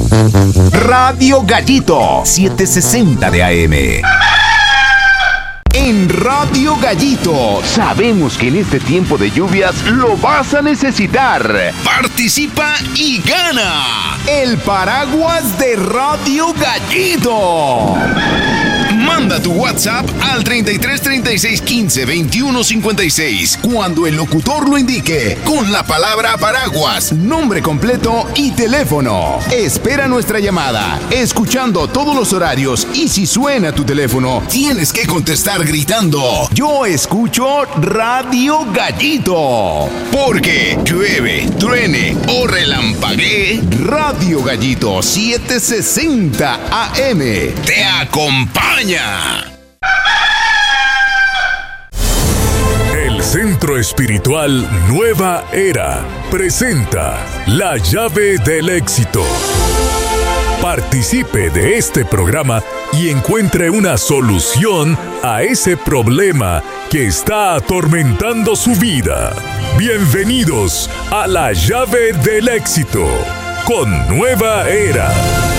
Radio Gallito 760 de AM. En Radio Gallito sabemos que en este tiempo de lluvias lo vas a necesitar. Participa y gana el paraguas de Radio Gallito. Manda tu WhatsApp al 33 36 15 21 56 cuando el locutor lo indique con la palabra paraguas, nombre completo y teléfono. Espera nuestra llamada, escuchando todos los horarios, y si suena tu teléfono, tienes que contestar gritando: yo escucho Radio Gallito. Porque llueve, truene o relampaguee, Radio Gallito 760 AM te acompaña. El Centro Espiritual Nueva Era presenta La Llave del Éxito. Participe de este programa y encuentre una solución a ese problema que está atormentando su vida. Bienvenidos a La Llave del Éxito con Nueva Era.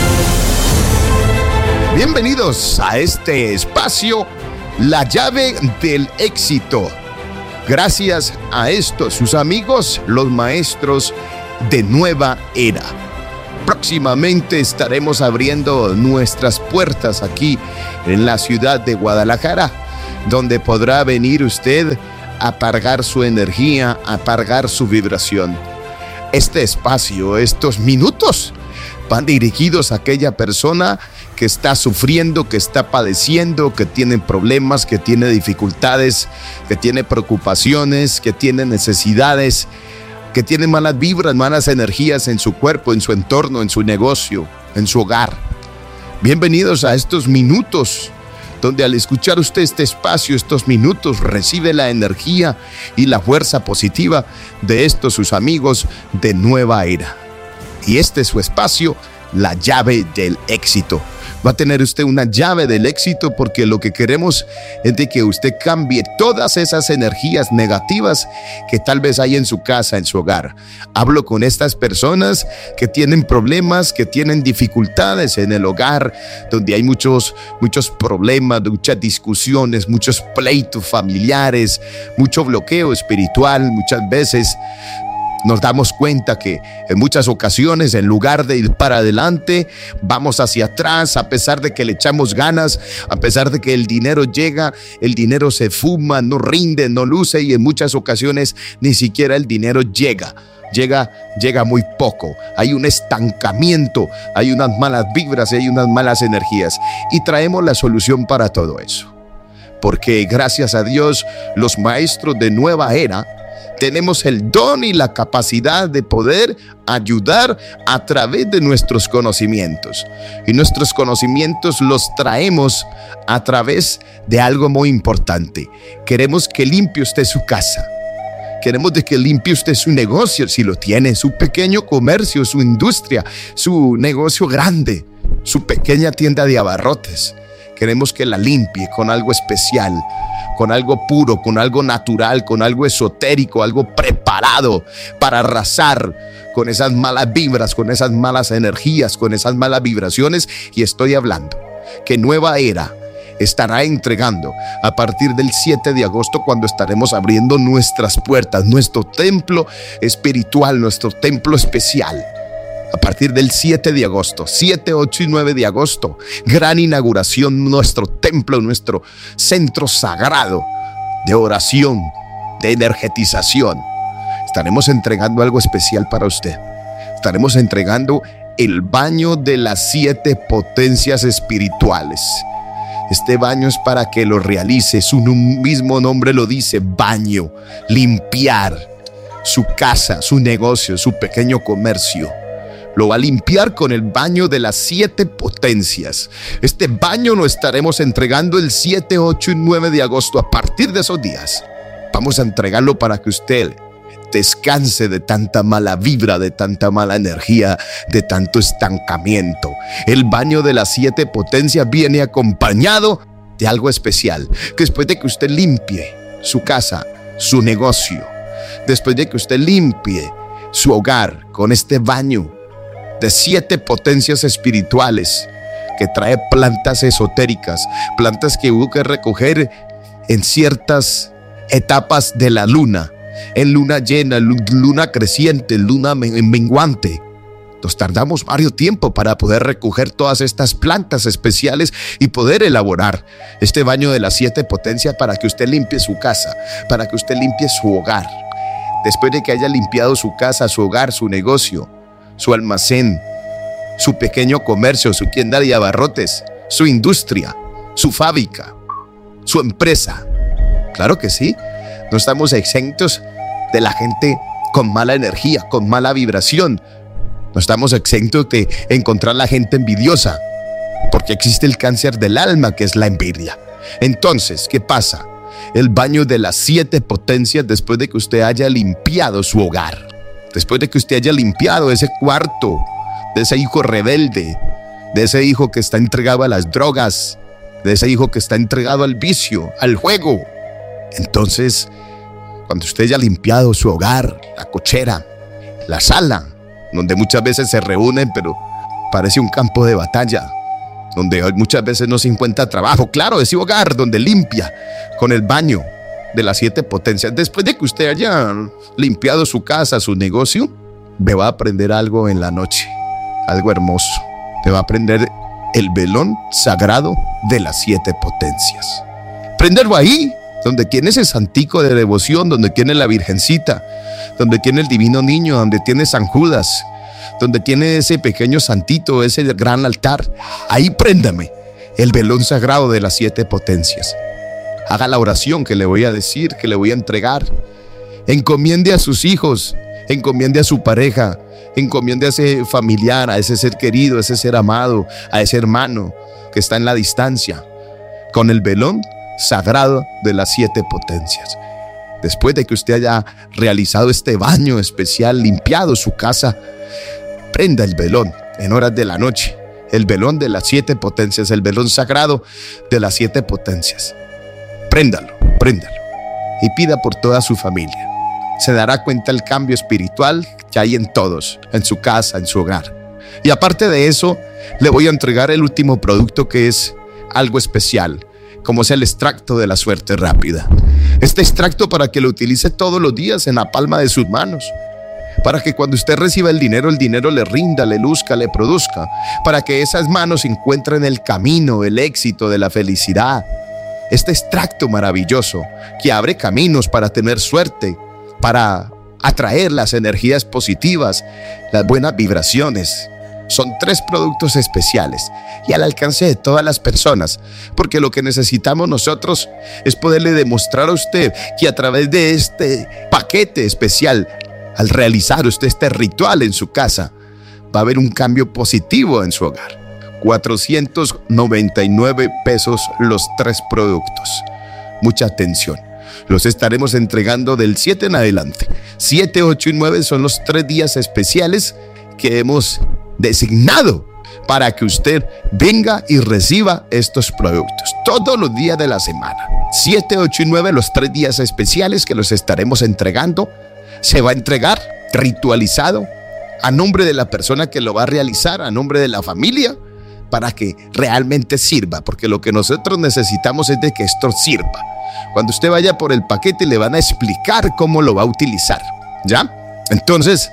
Bienvenidos a este espacio, La Llave del Éxito. Gracias a estos, sus amigos, los maestros de Nueva Era. Próximamente estaremos abriendo nuestras puertas aquí en la ciudad de Guadalajara, donde podrá venir usted a cargar su energía, a cargar su vibración. Este espacio, estos minutos, van dirigidos a aquella persona que está sufriendo, que está padeciendo, que tiene problemas, que tiene dificultades, que tiene preocupaciones, que tiene necesidades, que tiene malas vibras, malas energías en su cuerpo, en su entorno, en su negocio, en su hogar. Bienvenidos a estos minutos, donde al escuchar usted este espacio, estos minutos, recibe la energía y la fuerza positiva de estos sus amigos de Nueva Era. Y este es su espacio, La Llave del Éxito. Va a tener usted una llave del éxito, porque lo que queremos es de que usted cambie todas esas energías negativas que tal vez hay en su casa, en su hogar. Hablo con estas personas que tienen problemas, que tienen dificultades en el hogar, donde hay muchos problemas, muchas discusiones, muchos pleitos familiares, mucho bloqueo espiritual. Muchas veces nos damos cuenta que en muchas ocasiones, en lugar de ir para adelante, vamos hacia atrás. A pesar de que le echamos ganas, a pesar de que el dinero llega, el dinero se fuma, no rinde, no luce, y en muchas ocasiones ni siquiera el dinero llega muy poco. Hay un estancamiento, hay unas malas vibras y hay unas malas energías, y traemos la solución para todo eso, porque gracias a Dios, los maestros de Nueva Era tenemos el don y la capacidad de poder ayudar a través de nuestros conocimientos. Y nuestros conocimientos los traemos a través de algo muy importante. Queremos que limpie usted su casa. Queremos de que limpie usted su negocio, si lo tiene, su pequeño comercio, su industria, su negocio grande, su pequeña tienda de abarrotes. Queremos que la limpie con algo especial, con algo puro, con algo natural, con algo esotérico, algo preparado para arrasar con esas malas vibras, con esas malas energías, con esas malas vibraciones. Y estoy hablando que Nueva Era estará entregando a partir del 7 de agosto, cuando estaremos abriendo nuestras puertas, nuestro templo espiritual, nuestro templo especial. A partir del 7 de agosto, 7, 8 y 9 de agosto, gran inauguración, nuestro templo, nuestro centro sagrado de oración, de energetización. Estaremos entregando algo especial para usted. Estaremos entregando el baño de las 7 potencias espirituales. Este baño es para que lo realice, su mismo nombre lo dice, baño, limpiar su casa, su negocio, su pequeño comercio. Lo va a limpiar con el baño de las 7 potencias. Este baño lo estaremos entregando el 7, 8 y 9 de agosto. A partir de esos días vamos a entregarlo para que usted descanse de tanta mala vibra, de tanta mala energía, de tanto estancamiento. El baño de las 7 potencias viene acompañado de algo especial, que después de que usted limpie su casa, su negocio, después de que usted limpie su hogar con este baño de 7 potencias espirituales que trae plantas esotéricas, plantas que hubo que recoger en ciertas etapas de la luna, en luna llena, luna creciente, luna menguante. Nos tardamos varios tiempo para poder recoger todas estas plantas especiales y poder elaborar este baño de las 7 potencias para que usted limpie su casa, para que usted limpie su hogar. Después de que haya limpiado su casa, su hogar, su negocio, su almacén, su pequeño comercio, su tienda de abarrotes, su industria, su fábrica, su empresa. Claro que sí, no estamos exentos de la gente con mala energía, con mala vibración. No estamos exentos de encontrar la gente envidiosa, porque existe el cáncer del alma, que es la envidia. Entonces, ¿qué pasa? El baño de las 7 potencias después de que usted haya limpiado su hogar, después de que usted haya limpiado ese cuarto de ese hijo rebelde, de ese hijo que está entregado a las drogas, de ese hijo que está entregado al vicio, al juego. Entonces, cuando usted haya limpiado su hogar, la cochera, la sala, donde muchas veces se reúnen, pero parece un campo de batalla, donde muchas veces no se encuentra trabajo. Claro, ese hogar donde limpia con el baño de las 7 potencias. Después de que usted haya limpiado su casa, su negocio, me va a aprender algo en la noche, algo hermoso. Te va a prender el velón sagrado de las 7 potencias. Prenderlo ahí, donde tiene ese santico de devoción, donde tiene la Virgencita, donde tiene el Divino Niño, donde tiene San Judas, donde tiene ese pequeño santito, ese gran altar. Ahí préndame el velón sagrado de las 7 potencias. Haga la oración que le voy a decir, que le voy a entregar. Encomiende a sus hijos, encomiende a su pareja, encomiende a ese familiar, a ese ser querido, a ese ser amado, a ese hermano que está en la distancia, con el velón sagrado de las 7 potencias. Después de que usted haya realizado este baño especial, limpiado su casa, prenda el velón en horas de la noche, el velón de las 7 potencias, el velón sagrado de las 7 potencias. Préndalo y pida por toda su familia. Se dará cuenta el cambio espiritual que hay en todos, en su casa, en su hogar. Y aparte de eso, le voy a entregar el último producto, que es algo especial, como es el extracto de la suerte rápida. Este extracto para que lo utilice todos los días en la palma de sus manos, para que cuando usted reciba el dinero le rinda, le luzca, le produzca, para que esas manos encuentren el camino, el éxito de la felicidad. Este extracto maravilloso que abre caminos para tener suerte, para atraer las energías positivas, las buenas vibraciones. Son 3 productos especiales y al alcance de todas las personas, porque lo que necesitamos nosotros es poderle demostrar a usted que a través de este paquete especial, al realizar usted este ritual en su casa, va a haber un cambio positivo en su hogar. 499 pesos los 3 productos. Mucha atención. Los estaremos entregando del 7 en adelante. 7, 8 y 9 son los 3 días especiales que hemos designado para que usted venga y reciba estos productos todos los días de la semana. 7, 8 y 9, los 3 días especiales que los estaremos entregando. Se va a entregar ritualizado a nombre de la persona que lo va a realizar, a nombre de la familia, para que realmente sirva, porque lo que nosotros necesitamos es de que esto sirva. Cuando usted vaya por el paquete le van a explicar cómo lo va a utilizar, ¿ya? Entonces,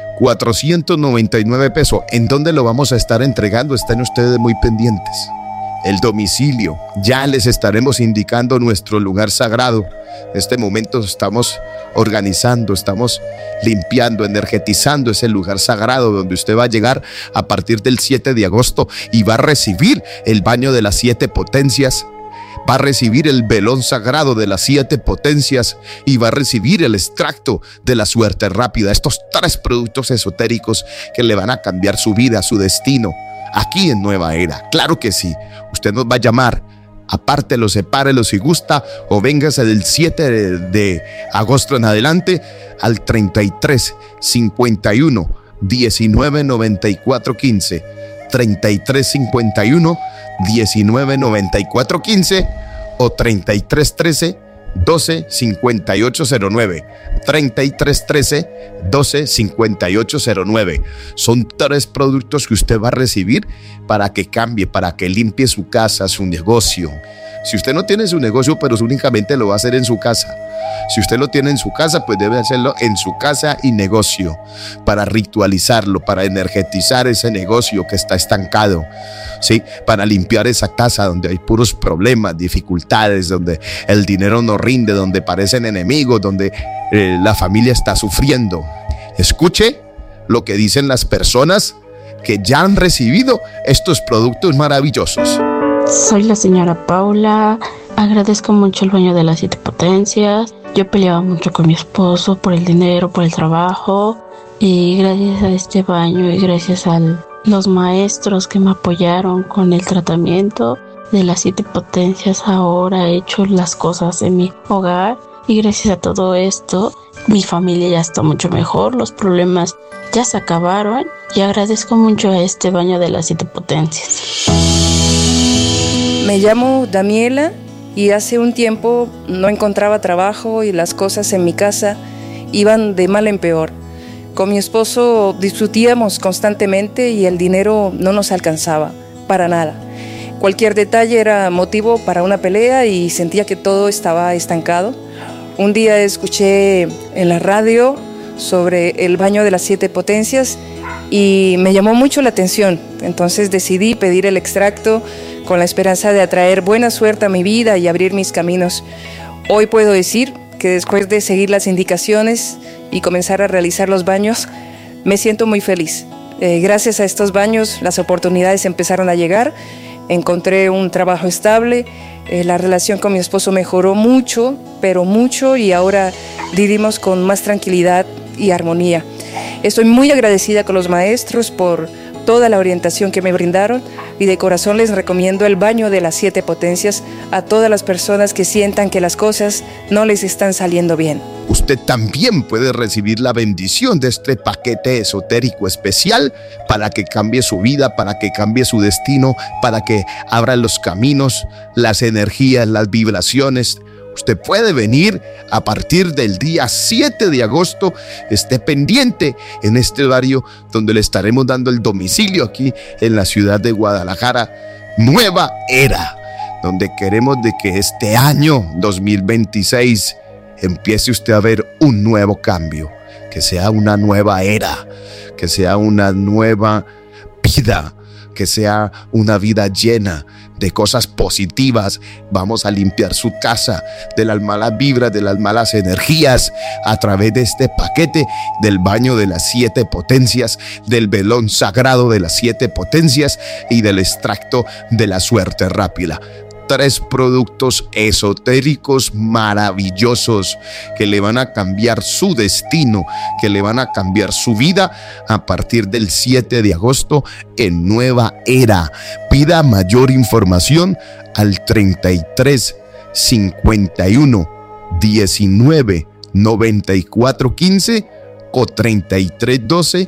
499 pesos. ¿En dónde lo vamos a estar entregando? Están ustedes muy pendientes. El domicilio, ya les estaremos indicando nuestro lugar sagrado. En este momento estamos organizando, estamos limpiando, energetizando ese lugar sagrado donde usted va a llegar a partir del 7 de agosto y va a recibir el baño de las 7 potencias, va a recibir el velón sagrado de las 7 potencias y va a recibir el extracto de la suerte rápida. Estos 3 productos esotéricos que le van a cambiar su vida, su destino, aquí en Nueva Era. Claro que sí. Usted nos va a llamar, apártelo, sepárelo si gusta, o véngase del 7 de agosto en adelante al 33 51 19 94 15, 33 51 19 94 15 o 33 13 12-5809. 3313-12-5809. Son 3 productos que usted va a recibir para que cambie, para que limpie su casa, su negocio. Si usted no tiene su negocio, pero únicamente lo va a hacer en su casa. Si usted lo tiene en su casa, pues debe hacerlo en su casa y negocio, para ritualizarlo, para energetizar ese negocio que está estancado, ¿sí? Para limpiar esa casa donde hay puros problemas, dificultades, donde el dinero no rinde, donde parecen enemigos, donde la familia está sufriendo. Escuche lo que dicen las personas que ya han recibido estos productos maravillosos. Soy la señora Paula, agradezco mucho el baño de las 7 potencias. Yo peleaba mucho con mi esposo por el dinero, por el trabajo, y gracias a este baño y gracias a los maestros que me apoyaron con el tratamiento de las 7 potencias, ahora he hecho las cosas en mi hogar, y gracias a todo esto mi familia ya está mucho mejor, los problemas ya se acabaron, y agradezco mucho a este baño de las 7 potencias. Me llamo Daniela y hace un tiempo no encontraba trabajo y las cosas en mi casa iban de mal en peor. Con mi esposo discutíamos constantemente y el dinero no nos alcanzaba para nada. Cualquier detalle era motivo para una pelea y sentía que todo estaba estancado. Un día escuché en la radio sobre el baño de las 7 potencias y me llamó mucho la atención. Entonces decidí pedir el extracto con la esperanza de atraer buena suerte a mi vida y abrir mis caminos. Hoy puedo decir que después de seguir las indicaciones y comenzar a realizar los baños, me siento muy feliz. Gracias a estos baños, las oportunidades empezaron a llegar. Encontré un trabajo estable, la relación con mi esposo mejoró mucho, pero mucho, y ahora vivimos con más tranquilidad y armonía. Estoy muy agradecida con los maestros por toda la orientación que me brindaron, y de corazón les recomiendo el baño de las 7 potencias a todas las personas que sientan que las cosas no les están saliendo bien. Usted también puede recibir la bendición de este paquete esotérico especial para que cambie su vida, para que cambie su destino, para que abra los caminos, las energías, las vibraciones. Usted puede venir a partir del día 7 de agosto, esté pendiente en este barrio donde le estaremos dando el domicilio aquí en la ciudad de Guadalajara, Nueva Era, donde queremos de que este año 2026 empiece usted a ver un nuevo cambio, que sea una nueva era, que sea una nueva vida, que sea una vida llena de cosas positivas. Vamos a limpiar su casa de las malas vibras, de las malas energías, a través de este paquete del baño de las 7 potencias, del velón sagrado de las 7 potencias y del extracto de la suerte rápida. 3 productos esotéricos maravillosos que le van a cambiar su destino, que le van a cambiar su vida a partir del 7 de agosto en Nueva Era. Pida mayor información al 33 51 19 94 15 o 33 12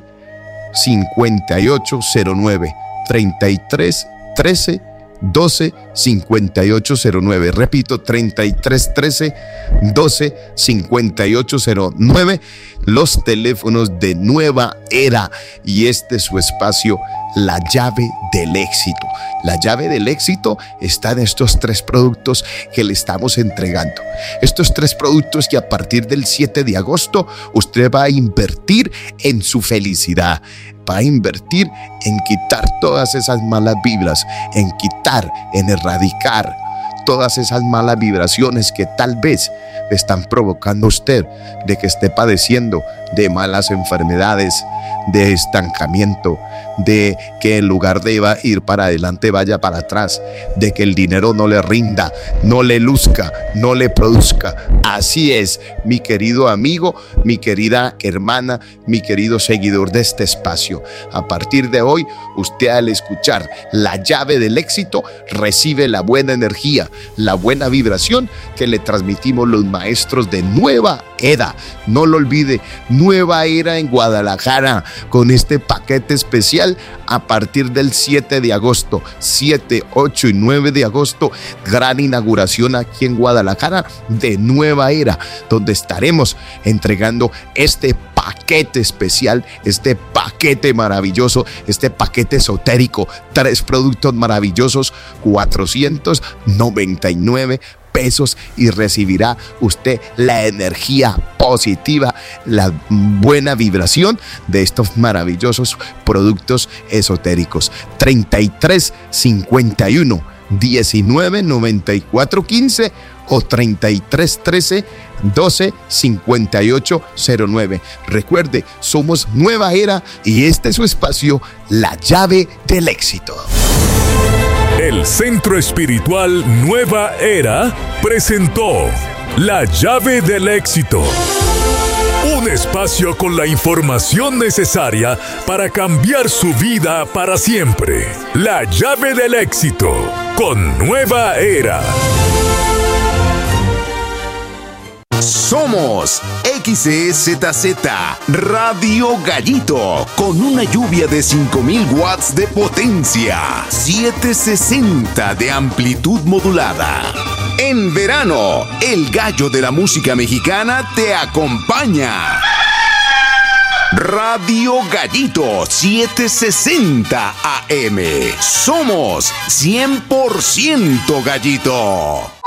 5809. 33 13 12 5809. Repito, 33 13 12 5809. Los teléfonos de Nueva Era, y este es su espacio, la llave del éxito. La llave del éxito está en estos 3 productos que le estamos entregando. Estos 3 productos que a partir del 7 de agosto usted va a invertir en su felicidad. Va a invertir en quitar todas esas malas vibras, en quitar, en erradicar todas esas malas vibraciones que tal vez le están provocando a usted de que esté padeciendo de malas enfermedades, de estancamiento, de que en lugar de ir para adelante vaya para atrás, de que el dinero no le rinda, no le luzca, no le produzca. Así es, mi querido amigo, mi querida hermana, mi querido seguidor de este espacio. A partir de hoy, usted al escuchar la llave del éxito recibe la buena energía, la buena vibración que le transmitimos los maestros de Nueva Era. No lo olvide, Nueva Era en Guadalajara, con este paquete especial especial a partir del 7 de agosto, 7, 8 y 9 de agosto, gran inauguración aquí en Guadalajara de Nueva Era, donde estaremos entregando este paquete especial, este paquete maravilloso, este paquete esotérico, 3 productos maravillosos, 499 pesos, y recibirá usted la energía positiva, la buena vibración de estos maravillosos productos esotéricos. 33 51 19 94 15 o 33 13 12 58 09. Recuerde, somos Nueva Era y este es su espacio, La Llave del Éxito. El Centro Espiritual Nueva Era presentó La Llave del Éxito. Un espacio con la información necesaria para cambiar su vida para siempre. La Llave del Éxito con Nueva Era. Somos XEZZ Radio Gallito, con una lluvia de 5000 watts de potencia, 760 de amplitud modulada. En verano, el gallo de la música mexicana te acompaña. Radio Gallito 760 AM. Somos 100% Gallito.